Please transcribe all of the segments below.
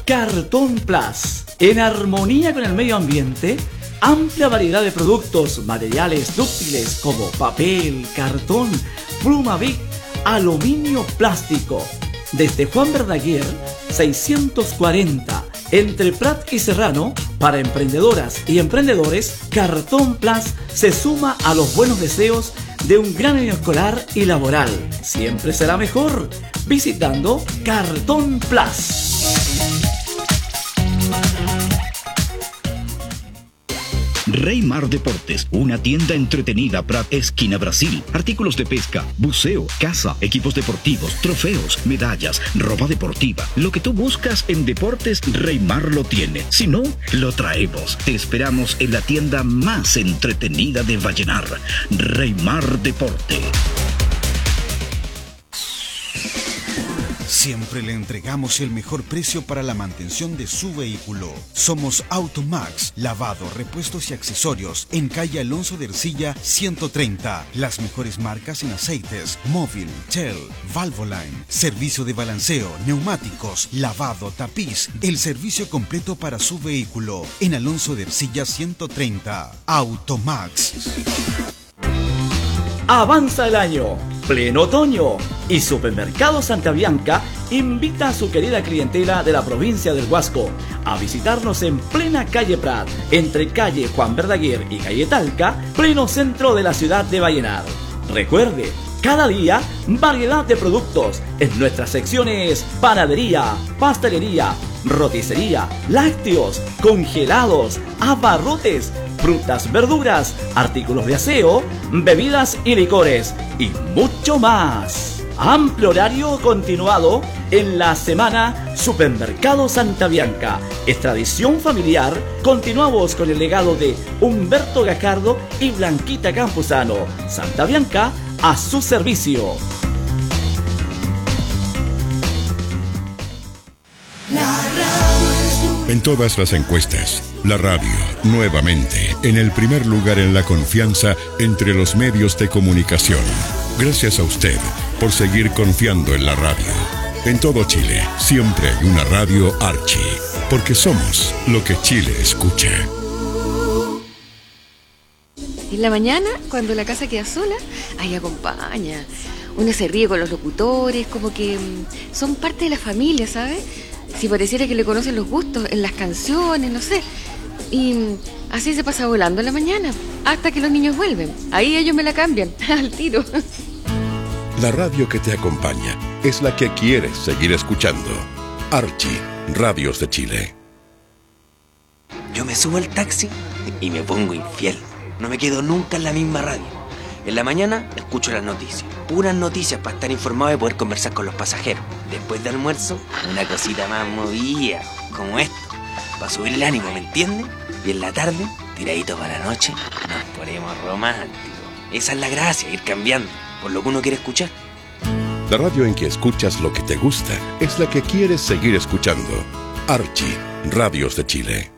Cartón Plus. En armonía con el medio ambiente, amplia variedad de productos, materiales dúctiles como papel, cartón, pluma Bic, aluminio, plástico. Desde Juan Verdaguer, 640, entre Prat y Serrano, para emprendedoras y emprendedores, Cartón Plus se suma a los buenos deseos de un gran año escolar y laboral. Siempre será mejor visitando Cartón Plus. Reymar Deportes, una tienda entretenida, Prat, esquina Brasil. Artículos de pesca, buceo, caza, equipos deportivos, trofeos, medallas, ropa deportiva. Lo que tú buscas en deportes, Reymar lo tiene. Si no, lo traemos. Te esperamos en la tienda más entretenida de Vallenar. Reymar Deporte. Siempre le entregamos el mejor precio para la mantención de su vehículo. Somos Automax, lavado, repuestos y accesorios en calle Alonso de Ercilla 130. Las mejores marcas en aceites, móvil, Shell, Valvoline, servicio de balanceo, neumáticos, lavado, tapiz, el servicio completo para su vehículo en Alonso de Ercilla 130. Automax. Avanza el año, pleno otoño, y Supermercado Santa Bianca invita a su querida clientela de la provincia del Huasco a visitarnos en plena calle Prat, entre calle Juan Verdaguer y calle Talca, pleno centro de la ciudad de Vallenar. Recuerde, cada día variedad de productos en nuestras secciones panadería, pastelería, roticería, lácteos, congelados, abarrotes, frutas, verduras, artículos de aseo, bebidas y licores y mucho más. Amplio horario continuado en la semana Supermercado Santa Bianca. Es tradición familiar. Continuamos con el legado de Humberto Gajardo y Blanquita Campuzano. Santa Bianca a su servicio. En todas las encuestas, la radio, nuevamente, en el primer lugar en la confianza entre los medios de comunicación. Gracias a usted por seguir confiando en la radio. En todo Chile, siempre hay una radio Archie, porque somos lo que Chile escucha. En la mañana, cuando la casa queda sola, ahí acompaña. Uno se ríe con los locutores, como que son parte de la familia, ¿sabes? Si pareciera que le conocen los gustos en las canciones, no sé. Y así se pasa volando en la mañana, hasta que los niños vuelven. Ahí ellos me la cambian, al tiro. La radio que te acompaña es la que quieres seguir escuchando. Archie, Radios de Chile. Yo me subo al taxi y me pongo infiel. No me quedo nunca en la misma radio. En la mañana escucho las noticias. Puras noticias para estar informado y poder conversar con los pasajeros. Después de almuerzo, una cosita más movida, como esto. Para subir el ánimo, ¿me entienden? Y en la tarde, tiradito para la noche, nos ponemos románticos. Esa es la gracia, ir cambiando por lo que uno quiere escuchar. La radio en que escuchas lo que te gusta es la que quieres seguir escuchando. Archie, Radios de Chile.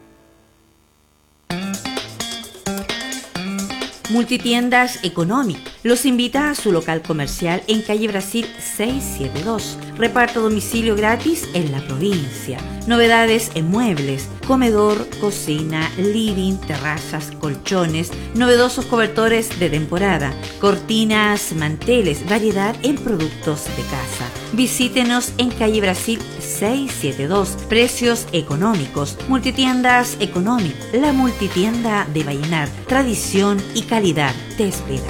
Multitiendas Económic los invita a su local comercial en calle Brasil 672. Reparto a domicilio gratis en la provincia. Novedades en muebles, comedor, cocina, living, terrazas, colchones, novedosos cobertores de temporada, cortinas, manteles, variedad en productos de casa. Visítenos en calle Brasil 672. Precios económicos. Multitiendas Económic, la multitienda de Vallenar. Tradición y calidad te espera.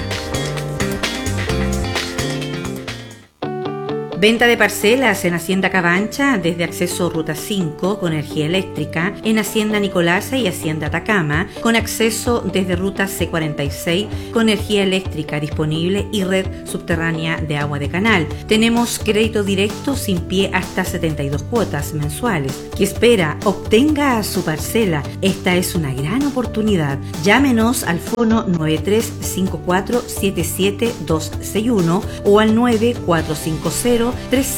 Venta de parcelas en Hacienda Cabancha desde acceso Ruta 5 con energía eléctrica, en Hacienda Nicolasa y Hacienda Atacama con acceso desde Ruta C46 con energía eléctrica disponible y red subterránea de agua de canal. Tenemos crédito directo sin pie hasta 72 cuotas mensuales. ¿Qué espera? Obtenga su parcela. Esta es una gran oportunidad. Llámenos al fono 9354-77261 o al 9450-30438.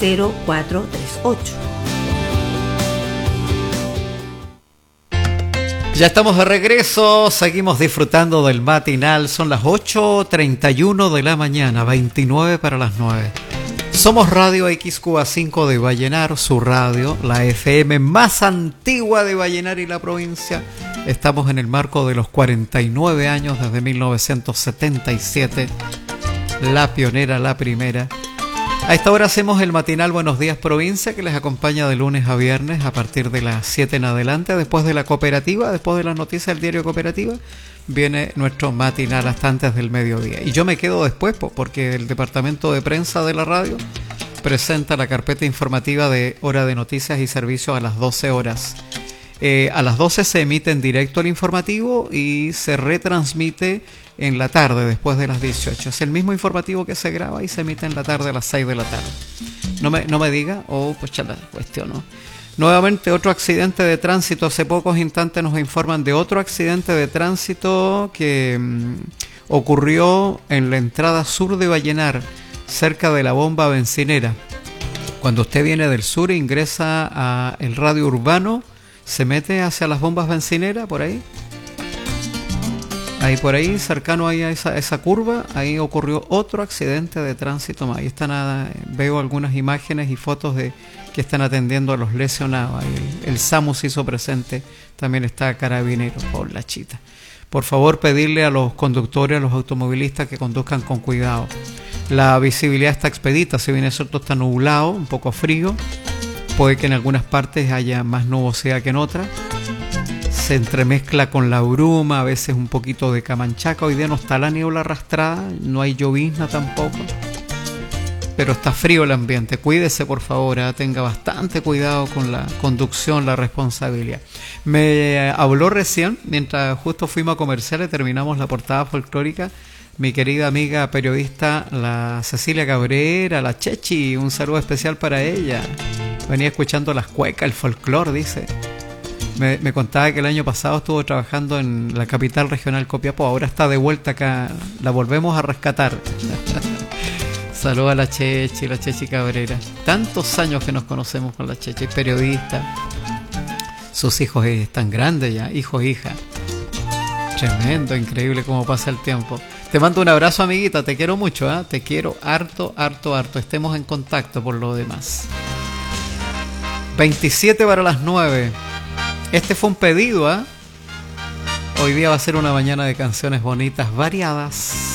Ya estamos de regreso, seguimos disfrutando del matinal. Son las 8:31 de la mañana, 29 para las 9. Somos Radio XQA5 de Vallenar, su radio, la FM más antigua de Vallenar y la provincia. Estamos en el marco de los 49 años desde 1977. La pionera, la primera. A esta hora hacemos el matinal Buenos Días Provincia, que les acompaña de lunes a viernes a partir de las 7 en adelante. Después de la cooperativa, después de las noticias del diario Cooperativa, viene nuestro matinal hasta antes del mediodía. Y yo me quedo después porque el departamento de prensa de la radio presenta la carpeta informativa de Hora de Noticias y Servicios a las 12 horas. A las 12 se emite en directo el informativo y se retransmite en la tarde después de las 18. Es el mismo informativo que se graba y se emite en la tarde a las 6 de la tarde. No me diga, pues ya la cuestiono. Nuevamente otro accidente de tránsito. Hace pocos instantes nos informan de otro accidente de tránsito que ocurrió en la entrada sur de Vallenar, cerca de la bomba bencinera. Cuando usted viene del sur e ingresa a el radio urbano, se mete hacia las bombas bencineras, por ahí. Ahí por ahí, cercano ahí a esa curva, ahí ocurrió otro accidente de tránsito más. Ahí están, veo algunas imágenes y fotos de que están atendiendo a los lesionados. Ahí el SAMU se hizo presente, también está Carabineros, por la chita. Por favor, pedirle a los conductores, a los automovilistas que conduzcan con cuidado. La visibilidad está expedita, si bien es cierto está nublado, un poco frío. Puede que en algunas partes haya más nubosidad que en otras. Se entremezcla con la bruma, a veces un poquito de camanchaca. Hoy día no está la niebla arrastrada, no hay llovizna tampoco. Pero está frío el ambiente. Cuídese, por favor, tenga bastante cuidado con la conducción, la responsabilidad. Me habló recién, mientras justo fuimos a comerciales, terminamos la portada folclórica, mi querida amiga periodista, la Cecilia Cabrera, la Chechi, un saludo especial para ella. Venía escuchando las cuecas, el folclore, dice. Me contaba que el año pasado estuvo trabajando en la capital regional Copiapó, ahora está de vuelta acá, la volvemos a rescatar. Saludos a la Chechi Cabrera. Tantos años que nos conocemos con la Chechi, periodista. Sus hijos están grandes ya, hijos, hijas. Tremendo, increíble cómo pasa el tiempo. Te mando un abrazo, amiguita, te quiero mucho, ¿eh? Te quiero harto. Estemos en contacto por lo demás. 27 para las 9. Este fue un pedido, ¿eh? Hoy día va a ser una mañana de canciones bonitas, variadas.